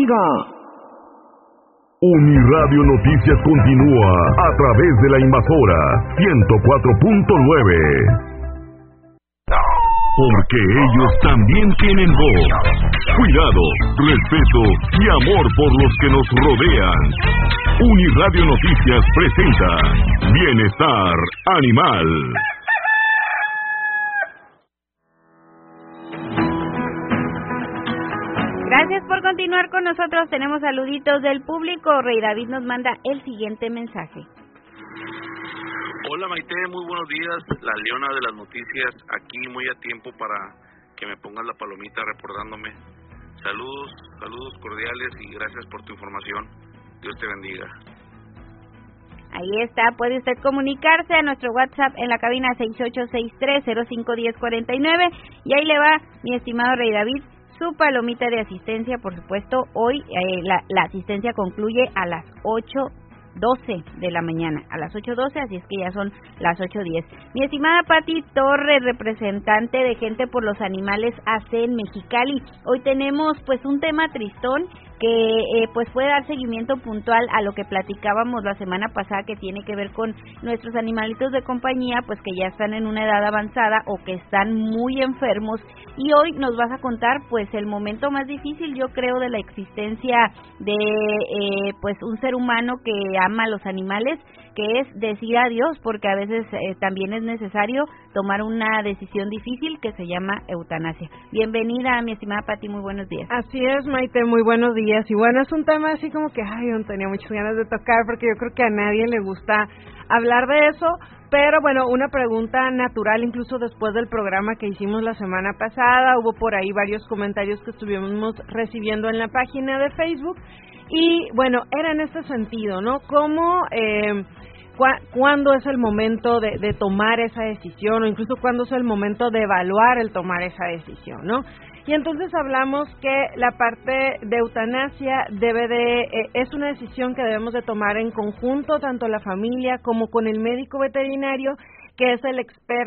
bendiga. Uniradio Noticias continúa a través de la Invasora 104.9. Porque ellos también tienen voz, cuidado, respeto y amor por los que nos rodean. Uniradio Noticias presenta Bienestar Animal. Gracias por continuar con nosotros. Tenemos saluditos del público. Rey David nos manda el siguiente mensaje. Hola Maite, muy buenos días. La Leona de las Noticias, aquí muy a tiempo para que me pongas la palomita reportándome. Saludos cordiales y gracias por tu información. Dios te bendiga. Ahí está, puede usted comunicarse a nuestro WhatsApp en la cabina 6863-051049 y ahí le va, mi estimado Rey David, su palomita de asistencia. Por supuesto, hoy la asistencia concluye a las 8:12 de la mañana, a las 8:12, así es que ya son las 8:10. Mi estimada Pati Torres, representante de Gente por los Animales AC en Mexicali, hoy tenemos pues un tema tristón que pues puede dar seguimiento puntual a lo que platicábamos la semana pasada, que tiene que ver con nuestros animalitos de compañía, pues que ya están en una edad avanzada o que están muy enfermos, y hoy nos vas a contar pues el momento más difícil, yo creo, de la existencia de pues un ser humano que ama a los animales, que es decir adiós, porque a veces también es necesario tomar una decisión difícil que se llama eutanasia. Bienvenida, mi estimada Pati, muy buenos días. Así es, Maite, muy buenos días. Y bueno, es un tema así como que, yo tenía muchas ganas de tocar, porque yo creo que a nadie le gusta hablar de eso, pero bueno, una pregunta natural, incluso después del programa que hicimos la semana pasada, hubo por ahí varios comentarios que estuvimos recibiendo en la página de Facebook, y bueno, era en este sentido, ¿no? ¿Cómo, cuándo es el momento de tomar esa decisión, o incluso cuándo es el momento de evaluar el tomar esa decisión, ¿no? Y entonces hablamos que la parte de eutanasia es una decisión que debemos de tomar en conjunto, tanto la familia como con el médico veterinario, que es el experto